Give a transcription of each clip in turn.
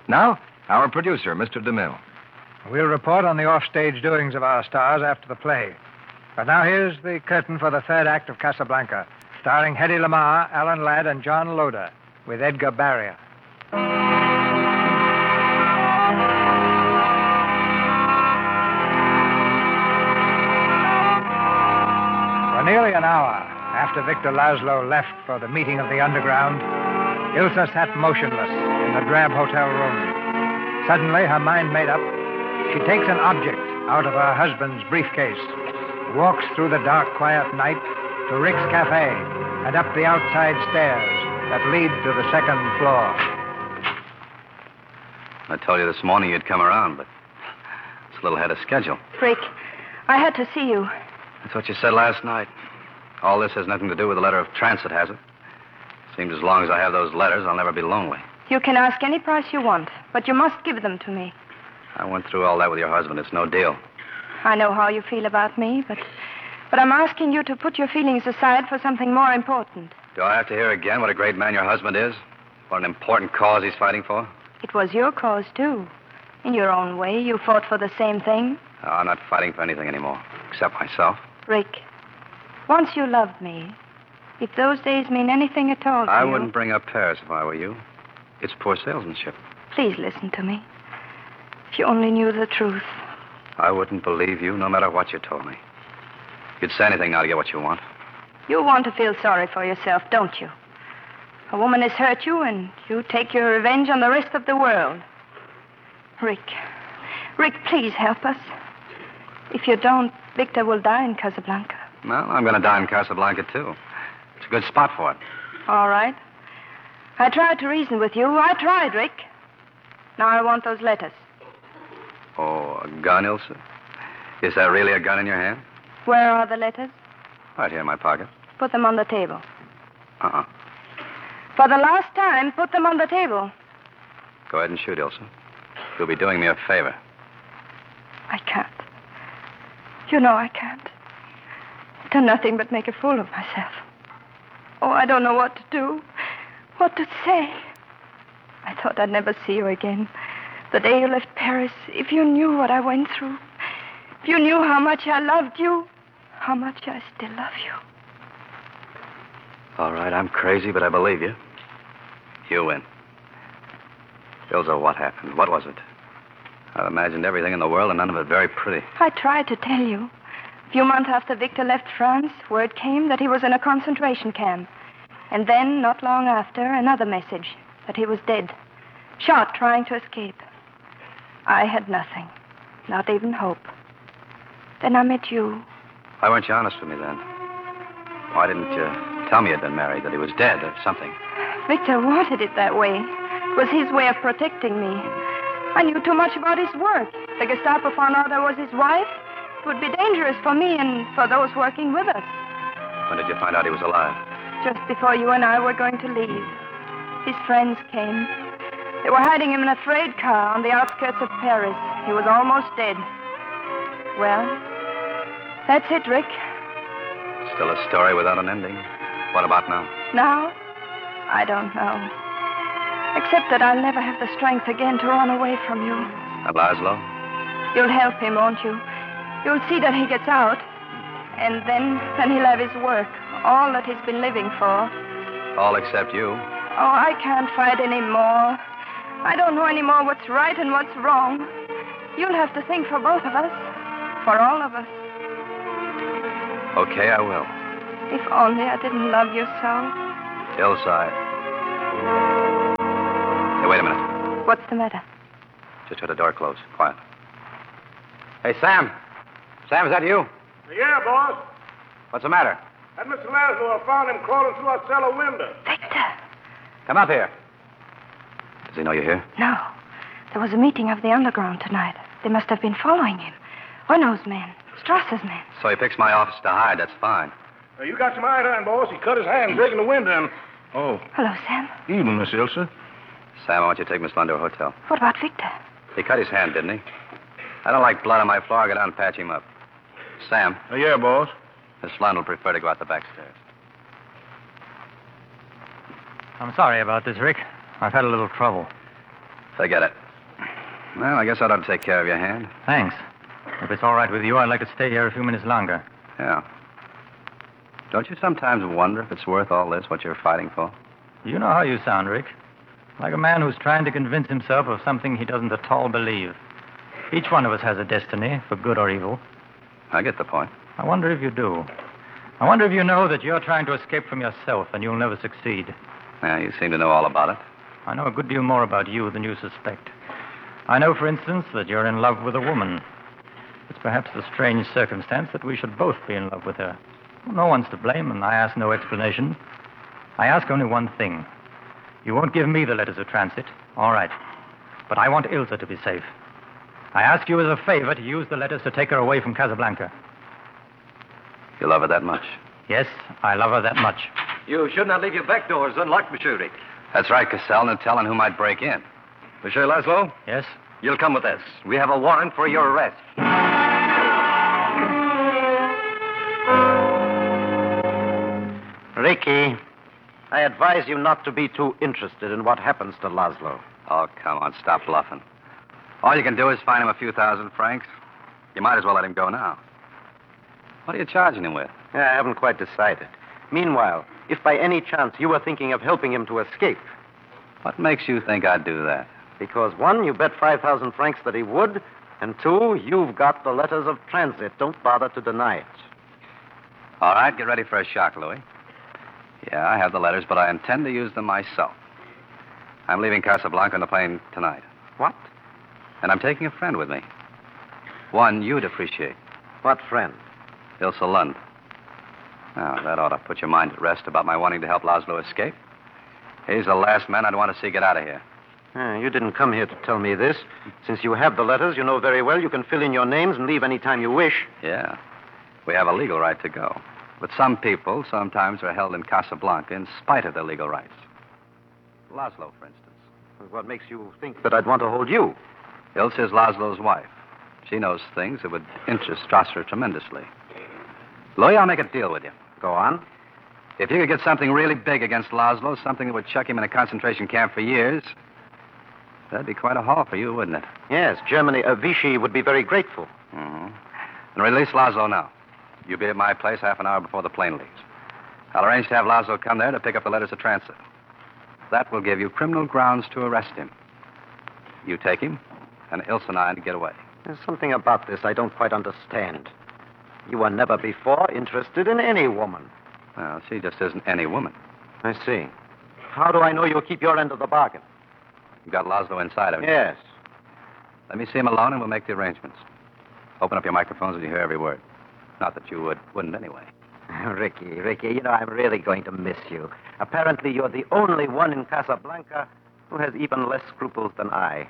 Now, our producer, Mr. DeMille. We'll report on the offstage doings of our stars after the play. But now here's the curtain for the third act of Casablanca, starring Hedy Lamarr, Alan Ladd, and John Loder, with Edgar Barrier. For nearly an hour after Victor Laszlo left for the meeting of the underground, Ilsa sat motionless in the drab hotel room. Suddenly, her mind made up, she takes an object out of her husband's briefcase, walks through the dark, quiet night to Rick's Cafe and up the outside stairs that lead to the second floor. I told you this morning you'd come around, but it's a little ahead of schedule. Rick, I had to see you. That's what you said last night. All this has nothing to do with the letter of transit, has it? Seems as long as I have those letters, I'll never be lonely. You can ask any price you want, but you must give them to me. I went through all that with your husband. It's no deal. I know how you feel about me, but I'm asking you to put your feelings aside for something more important. Do I have to hear again what a great man your husband is? What an important cause he's fighting for? It was your cause, too. In your own way, you fought for the same thing. No, I'm not fighting for anything anymore, except myself. Rick, once you loved me. If those days mean anything at all to I you... wouldn't bring up Paris if I were you. It's poor salesmanship. Please listen to me. If you only knew the truth. I wouldn't believe you no matter what you told me. You'd say anything now to get what you want. You want to feel sorry for yourself, don't you? A woman has hurt you, and you take your revenge on the rest of the world. Rick, please help us. If you don't, Victor will die in Casablanca. Well, I'm going to die in Casablanca, too. It's a good spot for it. All right. I tried to reason with you. I tried, Rick. Now I want those letters. Oh, a gun, Ilsa? Is there really a gun in your hand? Where are the letters? Right here in my pocket. Put them on the table. Uh-uh. For the last time, put them on the table. Go ahead and shoot, Ilsa. You'll be doing me a favor. I can't. You know I can't. I've done nothing but make a fool of myself. Oh, I don't know what to do. What to say. I thought I'd never see you again. The day you left Paris, if you knew what I went through, if you knew how much I loved you, how much I still love you. All right, I'm crazy, but I believe you. You win. Ilsa, what happened? What was it? I've imagined everything in the world, and none of it very pretty. I tried to tell you. A few months after Victor left France, word came that he was in a concentration camp. And then, not long after, another message, that he was dead. Shot trying to escape. I had nothing. Not even hope. Then I met you. Why weren't you honest with me then? Why didn't you tell me you'd been married, that he was dead or something? Victor wanted it that way. It was his way of protecting me. I knew too much about his work. If the Gestapo found out I was his wife, it would be dangerous for me and for those working with us. When did you find out he was alive? Just before you and I were going to leave. His friends came. They were hiding him in a freight car on the outskirts of Paris. He was almost dead. Well, that's it, Rick. Still a story without an ending. What about now? Now? I don't know. Except that I'll never have the strength again to run away from you. And Laszlo? You'll help him, won't you? You'll see that he gets out. And then he'll have his work. All that he's been living for. All except you. Oh, I can't fight anymore. I don't know anymore what's right and what's wrong. You'll have to think for both of us. For all of us. Okay, I will. If only I didn't love you so. Hillside. Hey, wait a minute. What's the matter? Just heard the door close. Quiet. Hey, Sam. Sam, is that you? Yeah, boss. What's the matter? That Mr. Laszlo, I found him crawling through our cellar window. Victor. Come up here. Does he know you're here? No. There was a meeting of the underground tonight. They must have been following him. Renault's men. Strasser's men. So he picks my office to hide. That's fine. You got some iron, boss. He cut his hand breaking the window and... Oh. Hello, Sam. Evening, Miss Ilsa. Sam, I want you to take Miss Lund to a hotel. What about Victor? He cut his hand, didn't he? I don't like blood on my floor. I'll go down and patch him up. Sam. Yeah, boss. Miss Lund will prefer to go out the back stairs. I'm sorry about this, Rick. I've had a little trouble. Forget it. Well, I guess I ought to take care of your hand. Thanks. If it's all right with you, I'd like to stay here a few minutes longer. Yeah. Don't you sometimes wonder if it's worth all this, what you're fighting for? You know how you sound, Rick. Like a man who's trying to convince himself of something he doesn't at all believe. Each one of us has a destiny, for good or evil. I get the point. I wonder if you do. I wonder if you know that you're trying to escape from yourself and you'll never succeed. Yeah, you seem to know all about it. I know a good deal more about you than you suspect. I know, for instance, that you're in love with a woman. It's perhaps the strange circumstance that we should both be in love with her. No one's to blame, and I ask no explanation. I ask only one thing. You won't give me the letters of transit. All right. But I want Ilsa to be safe. I ask you as a favor to use the letters to take her away from Casablanca. You love her that much? Yes, I love her that much. You should not leave your back doors unlocked, Monsieur Rick. That's right, Cassell, no telling who might break in. Monsieur Laszlo, Yes? you'll come with us. We have a warrant for your arrest. Ricky, I advise you not to be too interested in what happens to Laszlo. Oh, come on, stop bluffing. All you can do is fine him a few $1,000. You might as well let him go now. What are you charging him with? Yeah, I haven't quite decided. Meanwhile, if by any chance you were thinking of helping him to escape, What makes you think I'd do that? because one, you bet 5,000 francs that he would, and two, you've got the letters of transit. Don't bother to deny it. All right, get ready for a shock, Louis. Yeah, I have the letters, but I intend to use them myself. I'm leaving Casablanca on the plane tonight. What? And I'm taking a friend with me. One you'd appreciate. What friend? Ilsa Lund. Now, that ought to put your mind at rest about my wanting to help Laszlo escape. He's the last man I'd want to see get out of here. You didn't come here to tell me this. Since you have the letters, you know very well you can fill in your names and leave any time you wish. Yeah. We have a legal right to go. But some people sometimes are held in Casablanca in spite of their legal rights. Laszlo, for instance. What makes you think that I'd want to hold you? Ilsa's Laszlo's wife. She knows things that would interest Strasser tremendously. Louis, I'll make a deal with you. Go on. If you could get something really big against Laszlo, something that would chuck him in a concentration camp for years, that'd be quite a haul for you, wouldn't it? Yes, Germany, Vichy would be very grateful. Mm-hmm. And release Laszlo now. You'll be at my place half an hour before the plane leaves. I'll arrange to have Laszlo come there to pick up the letters of transit. That will give you criminal grounds to arrest him. You take him, and Ilsa and I get away. There's something about this I don't quite understand. You were never before interested in any woman. Well, she just isn't any woman. I see. How do I know you'll keep your end of the bargain? You've got Laszlo inside of you. Yes. Let me see him alone, and we'll make the arrangements. Open up your microphones and you hear every word. Not that you wouldn't anyway. Ricky, you know, I'm really going to miss you. Apparently, you're the only one in Casablanca who has even less scruples than I.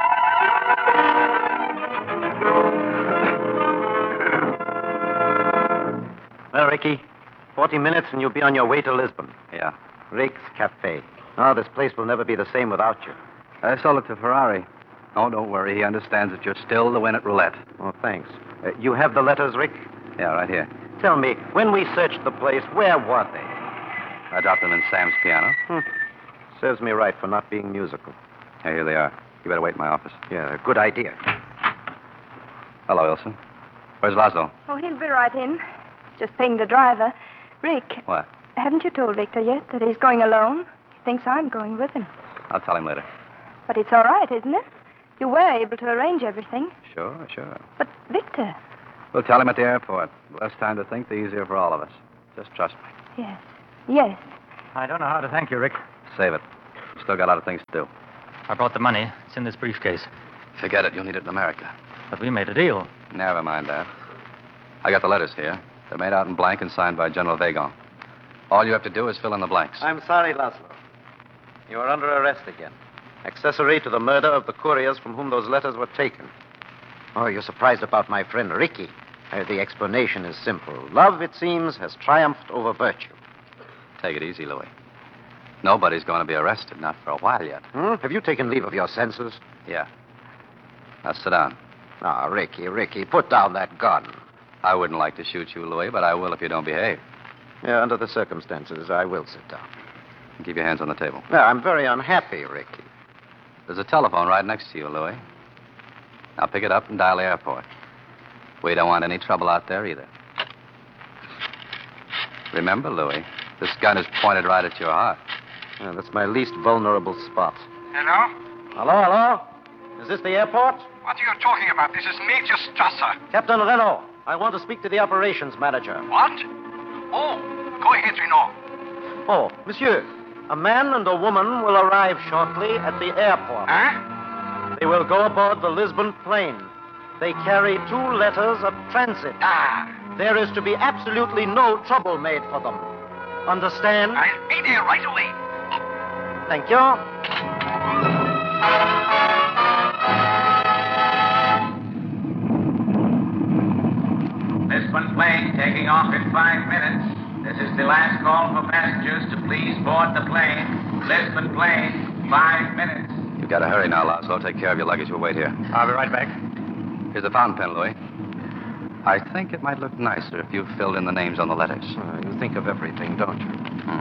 Well, Ricky, 40 minutes and you'll be on your way to Lisbon. Yeah. Rick's Cafe. Oh, this place will never be the same without you. I sold it to Ferrari. Oh, don't worry. He understands that you're still the win at roulette. Oh, thanks. You have the letters, Rick? Yeah, right here. Tell me, when we searched the place, where were they? I dropped them in Sam's piano. Serves me right for not being musical. Yeah, here they are. You better wait in my office. Yeah, good idea. Hello, Ilsa. Where's Laszlo? Oh, he'll be right in. Just paying the driver. Rick, What? haven't you told Victor yet that he's going alone? He thinks I'm going with him. I'll tell him later. But it's all right, isn't it? You were able to arrange everything. Sure. But Victor... We'll tell him at the airport. The less time to think, the easier for all of us. Just trust me. Yes. I don't know how to thank you, Rick. Save it. Still got a lot of things to do. I brought the money. It's in this briefcase. Forget it. You'll need it in America. But we made a deal. Never mind that. I got the letters here. They're made out in blank and signed by General Vagon. All you have to do is fill in the blanks. I'm sorry, Laszlo. You are under arrest again. Accessory to the murder of the couriers from whom those letters were taken. Oh, you're surprised about my friend Ricky. The explanation is simple. Love, it seems, has triumphed over virtue. Take it easy, Louis. Nobody's going to be arrested, not for a while yet. Have you taken leave of your senses? Yeah. Now sit down. Ah, Ricky, put down that gun. I wouldn't like to shoot you, Louis, but I will if you don't behave. Yeah, under the circumstances, I will sit down. Keep your hands on the table. Now, I'm very unhappy, Ricky. There's a telephone right next to you, Louis. Now pick it up and dial the airport. We don't want any trouble out there either. Remember, Louis, this gun is pointed right at your heart. Yeah, that's my least vulnerable spot. Hello? Hello? Is this the airport? What are you talking about? This is Major Strasser. Captain Renault, I want to speak to the operations manager. What? Oh, go ahead, Renault. Oh, monsieur, a man and a woman will arrive shortly at the airport. Huh? They will go aboard the Lisbon plane. They carry 2 letters of transit. There is to be absolutely no trouble made for them. Understand? I'll be there right away. Thank you. Lisbon plane taking off in 5 minutes. This is the last call for passengers to please board the plane. Lisbon plane, 5 minutes. You've got to hurry now, Laszlo. Take care of your luggage. We'll wait here. I'll be right back. Here's the fountain pen, Louis. I think it might look nicer if you filled in the names on the letters. You think of everything, don't you?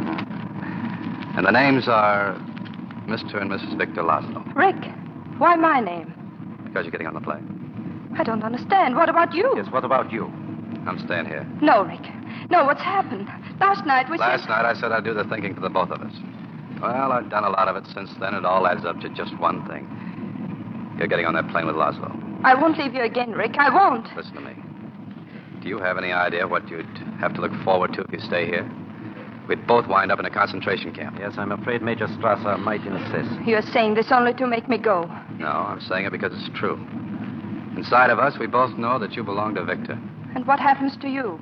Mm-hmm. And the names are Mr. and Mrs. Victor Laszlo. Rick, why my name? Because you're getting on the plane. I don't understand. What about you? Yes, what about you? I'm staying here. No, Rick. No, what's happened? Last night we Last night I said I'd do the thinking for the both of us. Well, I've done a lot of it since then. It all adds up to just one thing. You're getting on that plane with Laszlo. I won't leave you again, Rick. I won't. Listen to me. Do you have any idea what you'd have to look forward to if you stay here? We'd both wind up in a concentration camp. Yes, I'm afraid Major Strasser might insist. You're saying this only to make me go. No, I'm saying it because it's true. Inside of us, we both know that you belong to Victor. And what happens to you?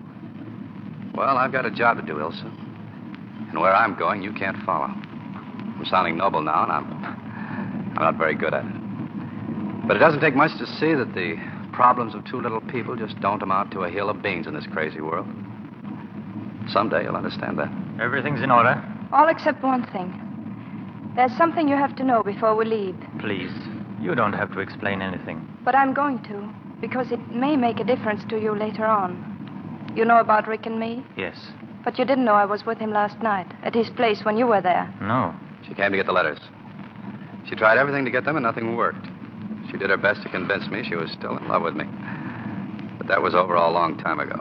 Well, I've got a job to do, Ilsa. And where I'm going, you can't follow. I'm sounding noble now, and I'm not very good at it. But it doesn't take much to see that the problems of 2 little people just don't amount to a hill of beans in this crazy world. Someday you'll understand that. Everything's in order. All except one thing. There's something you have to know before we leave. Please, you don't have to explain anything. But I'm going to, because it may make a difference to you later on. You know about Rick and me? Yes. But you didn't know I was with him last night, at his place when you were there. No. She came to get the letters. She tried everything to get them, and nothing worked. She did her best to convince me she was still in love with me. But that was over a long time ago.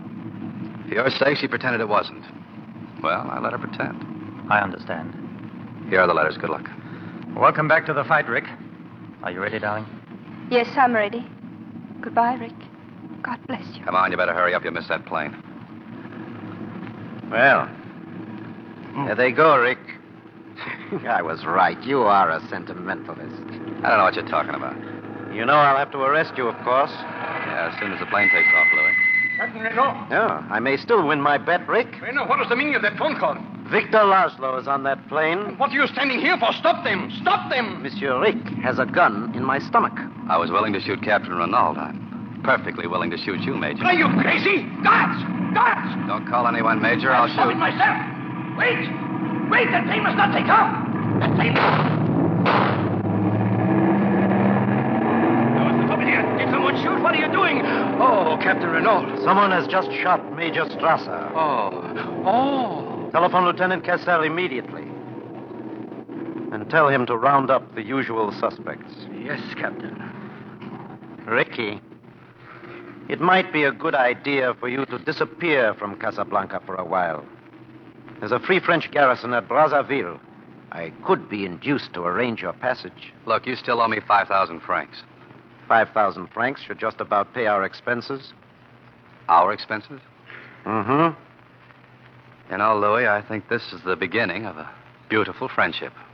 For your sake, she pretended it wasn't. Well, I let her pretend. I understand. Here are the letters. Good luck. Welcome back to the fight, Rick. Are you ready, darling? Yes, I'm ready. Goodbye, Rick. God bless you. Come on, you better hurry up. You'll miss that plane. Well, there they go, Rick. I was right. You are a sentimentalist. I don't know what you're talking about. You know I'll have to arrest you, of course. Yeah, as soon as the plane takes off, Louis. Captain Renault. Yeah, I may still win my bet, Rick. Renault, what is the meaning of that phone call? Victor Laszlo is on that plane. What are you standing here for? Stop them! Stop them! Monsieur Rick has a gun in my stomach. I was willing to shoot Captain Renault. I'm perfectly willing to shoot you, Major. Are you crazy? Guards! Guards! Don't call anyone, Major. I'll Stop it shoot. myself! Wait! Wait, that plane must not take off! That plane... What's the trouble here? Did someone shoot? What are you doing? Oh, Captain Renault. Someone has just shot Major Strasser. Oh. Telephone Lieutenant Castell immediately. And tell him to round up the usual suspects. Yes, Captain. Ricky, it might be a good idea for you to disappear from Casablanca for a while. There's a Free French garrison at Brazzaville. I could be induced to arrange your passage. Look, you still owe me 5,000 francs. 5,000 francs should just about pay our expenses. Our expenses? Mm-hmm. You know, Louis, I think this is the beginning of a beautiful friendship.